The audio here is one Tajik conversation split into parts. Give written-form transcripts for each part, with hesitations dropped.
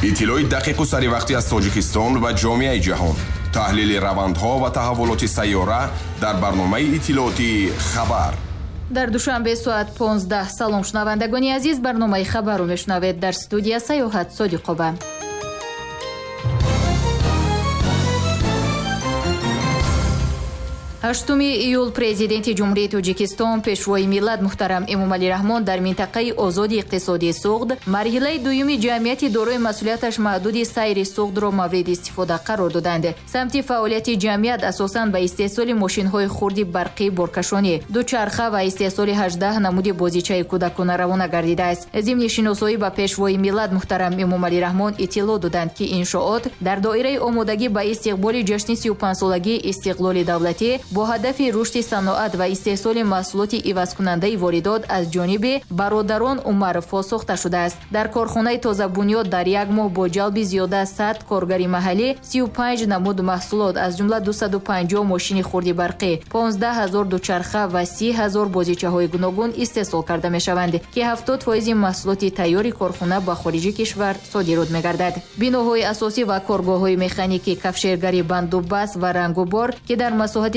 иттилои дақиқу саривақтӣ аз Тоҷикистон ва ҷомеаи ҷаҳон. таҳлили равандҳо ва таҳаввулоти сайёра дар барномаи иттилооти хабар. дар душанбе соат 15. салом шунавандагони азиз, барномаи хабарро мешунавед. дар студия Саёҳат Содиқова. 8 июл президенти ҷумҳурии Тоҷикистон пешвои миллат муҳтарам Эмомалӣ Раҳмон дар минтақаи озоди иқтисодии суғд марҳилаи дуюми ҷамъияти дорои масъулияташ маҳдуди сайри суғдро мавриди истифода қарор доданд. Самти фаъолияти ҷамъият асосан ба истеҳсоли мошинҳои хурди барқӣ, боркашонӣ, дучарха ва истеҳсоли 18 намуди бозичаи кӯдакона равона гардидааст. зимни шиносоӣ ба пешвои миллат муҳтарам Эмомалӣ Раҳмон иттилоъ доданд, ки иншоот дар доираи омодагӣ ба истиқболи ҷашни 35-солагии истиқлоли давлатӣ бо ҳадафи рушди саноат ва истеҳсоли маҳсулоти ивазкунандаи воридот аз ҷониби бародарон Умаровҳо сохта шудааст. дар корхонаи тозабунёд дар як моҳ бо ҷалби зиёда 100 коргари маҳаллӣ 35 намуд маҳсулот аз ҷумла 250 мошини хурди барқӣ, 15 000 дучарха ва 30 000 бозичаҳои гуногун истеҳсол карда мешаванд, ки 70% маҳсулоти тайёри корхона ба хориҷи кишвар содирот мегардад. биноҳои асосӣ ва коргоҳҳои механикӣ, кафшергари бандубас ва рангубор, ки дар масоҳати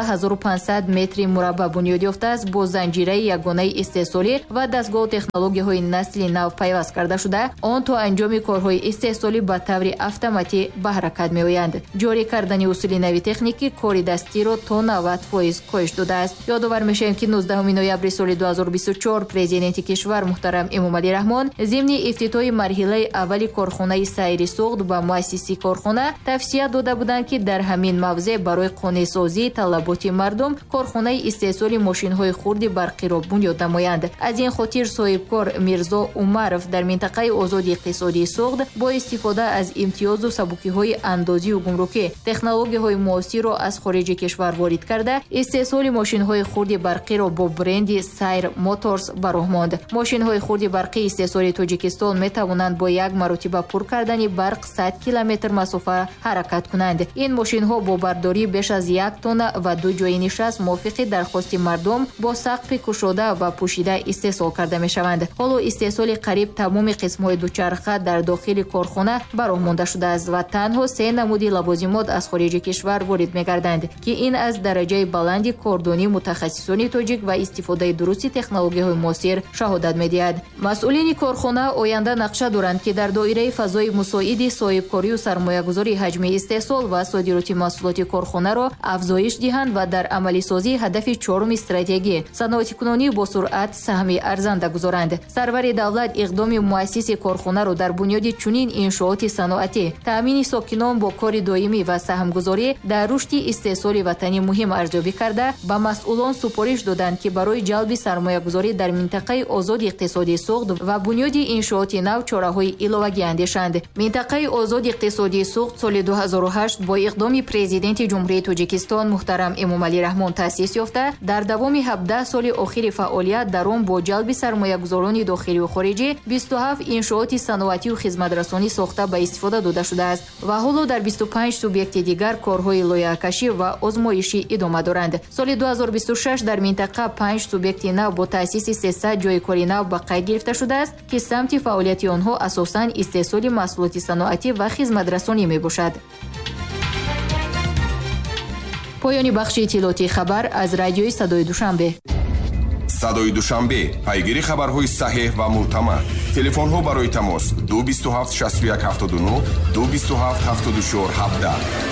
12500 метри мураббаъ бунёд ёфтааст, бо занҷираи ягонаи истеҳсолӣ ва дастгоҳу технологияҳои насли нав пайваст карда шуда, он то анҷоми корҳои истеҳсолӣ ба таври автоматӣ ба ҳаракат меоянд. ҷорӣ кардани усули нави техникӣ кори дастиро то 90% коҳиш додааст. ёдовар мешавем, ки 19 ноябри соли 2024 президенти кишвар муҳтарам Эмомалӣ Раҳмон зимни ифтитоҳи марҳилаи аввали корхонаи сайри суғд ба муассиси корхона тавсия дода буданд, ки дар ҳамин мавзеъ барои қонеъсозии талаботи мардум корхонаи истеҳсоли мошинҳои хурди барқиро бунёд намоянд. аз ин хотир соҳибкор Мирзо Умаров дар минтақаи озоди иқтисодии суғд бо истифода аз имтиёзу сабукиҳои андозию гумрукӣ технологияҳои муосирро аз хориҷи кишвар ворид карда истеҳсоли мошинҳои хурди барқиро бо бренди Сайр Моторс ба роҳ монд. мошинҳои хурди барқи истеҳсоли Тоҷикистон метавонанд бо як маротиба пур кардани барқ 100 километр масофа ҳаракат кунанд. ин мошинҳо бо бардорӣ беш аз 1 тонна ва 2 ҷойи нишаст мувофиқи дархости мардум бо сақфи кушода ва пӯшида истеҳсол карда мешаванд. ҳоло истеҳсоли қариб тамоми қисмҳои дучарха дар дохили корхона ба роҳ монда шудааст ва танҳо 3 намуди лавозимот аз хориҷи кишвар ворид мегарданд, ки ин аз дараҷаи баланди кордонии мутахассисони тоҷик ва истифодаи дурусти технологияҳои муосир шаҳодат медиҳад. масъулини корхона оянда нақша доранд, ки дар доираи фазои мусоиди соҳибкорию сармоягузори ҳаҷми истеҳсол ва содироти маҳсулоти корхонаро афзоиш диҳанд ва дар амалисозии ҳадафи 4 стратегия саноатикунонӣ бо суръат саҳми арзанда гузоранд. сарвари давлат иқдоми муассиси корхонаро дар бунёди чунин иншооти саноатӣ, таъмини сокинон бо кори доимӣ ва саҳмгузорӣ дар рушди истеҳсоли ватанӣ муҳим арзёбӣ карда ба масъулон супориш доданд, ки барои ҷалби сармоягузорӣ дар минтақаи озоди иқтисодии суғд ва бунёди иншооти нав чораҳои иловагӣ андешанд. минтақаи озоди иқтисодии суғд соли 2008 бо иқдоми президенти ҷумҳурии Тоҷикистон муҳтарам Эмомалӣ Раҳмон таъсис ёфта, дар давоми 17 соли охири фаъолият дар он бо ҷалби сармоягузорони дохилию хориҷӣ 27 иншооти саноатию хизматрасонӣ сохта ба истифода дода шудааст ва ҳоло дар 25 субъекти дигар корҳои лоиҳакашӣ ва озмоишӣ идома доранд. соли 2026 дар минтақа 5 субъекти нав бо таъсиси 300 ҷойи кори нав ба қайд гирифта шудааст, ки самти фаъолияти онҳо асосан истеҳсоли маҳсулоти саноатӣ ва хизматрасонӣ мебошад. поёни бахши иттилооти хабар аз радиои Садои Душанбе. Садои Душанбе, пайгири хабарҳои саҳеҳ ва мӯътамад. телефонҳо барои тамос 227 61 79 227 74 17.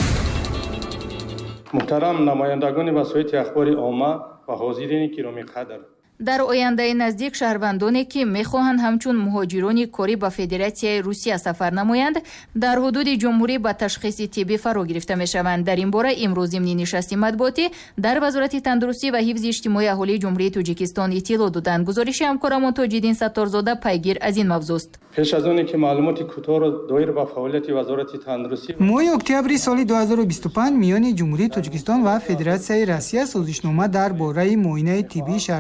муҳтарам намояндагони васоити ахбори омма ва ҳозирини кироми қадр, дар ояндаи наздик шаҳрвандоне ки мехоҳанд ҳамчун муҳоҷирони корӣ ба Федератсияи Русия сафар намоянд, дар ҳудуди ҷумҳурӣ ба ташхиси тиббӣ фаро гирифта мешаванд. дар ин бора имрӯз зимни нишасти матбуотӣ дар Вазорати тандурустӣ ва ҳифзи иҷтимоии аҳолии ҷумҳурии Тоҷикистон иттилоъ доданд. гузориши ҳамкорамон Тоҷиддин Сатторзода пайгир аз ин мавзӯст. пеш аз оне ки маълумоти кӯтоҳро доир ба фаъолияти Вазорати тандурустӣ моҳи октябри соли 2025 миёни ҷумҳурии Тоҷикистон ва Федератсияи Россия созишнома дар бораи муоинаи тиббии шаҳрвандони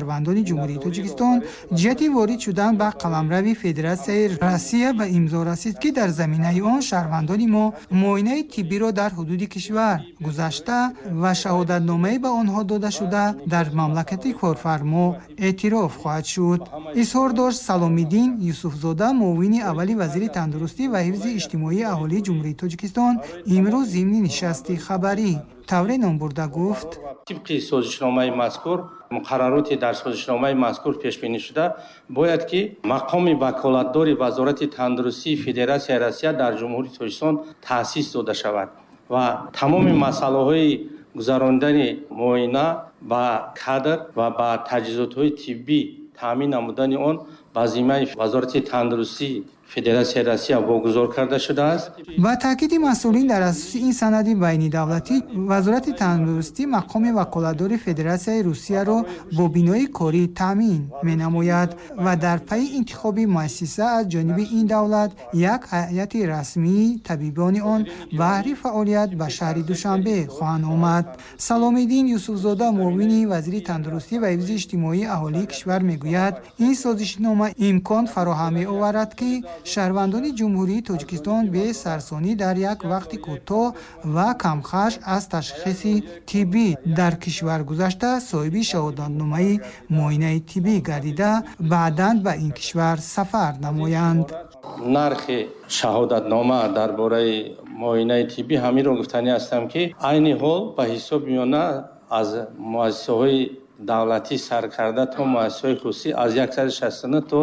ҷумҳурии Тоҷикистон ҷиҳати ворид шудан ба қаламрави Федератсияи Россия ба имзо расид, ки дар заминаи он шаҳрвандони мо муоинаи тиббиро дар ҳудуди кишвар гузашта ва шаҳодатномае ба онҳо дода шуда дар мамлакати корфармо эътироф хоҳад шуд. изҳор дошт Саломиддин Юсуфзода, муовини аввали вазири тандурустӣ ва ҳифзи иҷтимоии аҳолии ҷумҳурии Тоҷикистон, имрӯз зимни нишасти хабарӣ тавре ном бурда гуфт: тибқи созишномаи мазкур, муқаррароти дар созишномаи мазкур пешбинӣ шуда, бояд ки мақоми ваколатдори вазорати тандурустии Федератсияи Россия дар ҷумҳурии Тоҷикистон таъсис дода шавад ва тамоми масъалаҳои гузарондани муоина ба кадр ва ба таҷҳизотҳои тиббӣ таъмин намудани он ба зиммаи вазорати тандурустии Федератсияи Россия вогузор карда шудааст. Ба таъкиди масъулин, дар асоси ин санади байнидавлатӣ, вазорати тандурустӣ мақоми ваколатдори Федератсияи Русияро бо бинои корӣ таъмин менамояд ва дар пайи интихоби муассиса аз ҷониби ин давлат як ҳайати расмии табибони он баҳри фаъолият ба шаҳри Душанбе хоҳанд омад. Саломиддин Юсуфзода, муовини вазири тандурустӣ ва ҳифзи иҷтимоии аҳолии кишвар мегӯяд, ин созишнома имкон фароҳам меоварад, ки шаҳрвандони ҷумҳурии Тоҷикистон бе сарсонӣ дар як вақти кӯтоҳ ва камхарҷ аз ташхиси тиббӣ дар кишвар гузашта соҳиби шаҳодатномаи муоинаи тиббӣ гардида баъдан ба ин кишвар сафар намоянд. нархи шаҳодатнома дар бораи муоинаи тиббӣ ҳаминро гуфтанӣ ҳастам, ки айни ҳол ба ҳисоб меёна аз муассисаҳои давлатӣ сар карда то муассисаҳои хусусӣ аз 169 то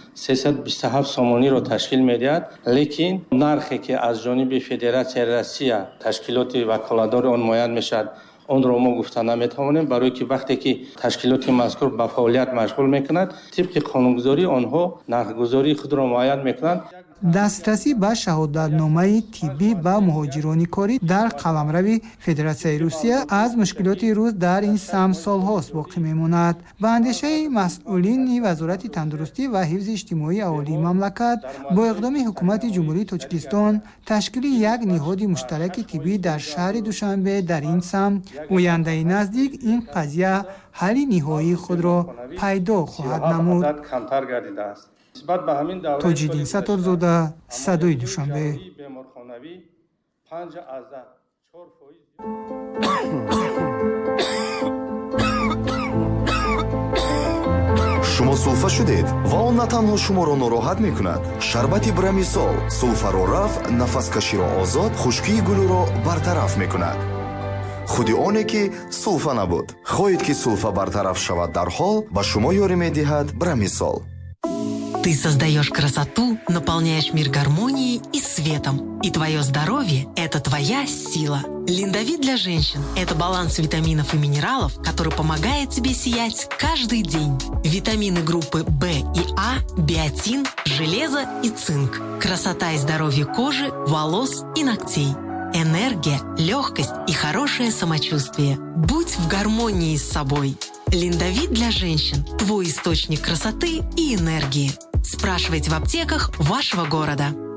327 сомониро ташкил медиҳад, лекин нархе ки аз ҷониби Федератсияи Россия ташкилоти ваколатдори он муайян мешавад, онро мо гуфта наметавонем, барои ки вақте ки ташкилоти мазкур ба фаъолият машғул мекунад, тибқи қонунгузорӣ онҳо нархгузории худро муайян мекунанд. дастрасӣ ба шаҳодатномаи тиббӣ ба муҳоҷирони корӣ дар қаламрави Федератсияи Русия аз мушкилоти рӯз дар ин самт солҳост боқӣ мемонад. Ба андешаи масъулини вазорати тандурустӣ ва ҳифзи иҷтимоии аҳолии мамлакат, бо иқдоми ҳукумати ҷумҳурии Тоҷикистон ташкили якниҳоди муштараки тиббӣ дар шаҳри Душанбе дар ин самт ояндаи наздик ин қазия ҳалли ниҳоии худро пайдо хоҳад намуд. Тоҷиддин Сатторзода, Садои Душанбе. шумо сулфа шудед ва он на танҳо шуморо нороҳат мекунад. шарбати Брамисол сулфаро рафт, нафаскаширо озод, хушкии гулӯро бартараф мекунад. худи оне ки сулфа набуд. хоҳед ки сулфа бартараф шавад дарҳол, ба шумо ёрӣ медиҳад Брамисол. Ты создаешь красоту, наполняешь мир гармонией и светом. И твое здоровье – это твоя сила. Линдавит для женщин – это баланс витаминов и минералов, который помогает тебе сиять каждый день. Витамины группы В и А, биотин, железо и цинк. Красота и здоровье кожи, волос и ногтей. Энергия, легкость и хорошее самочувствие. Будь в гармонии с собой. Линдавит для женщин – твой источник красоты и энергии. Спрашивайте в аптеках вашего города.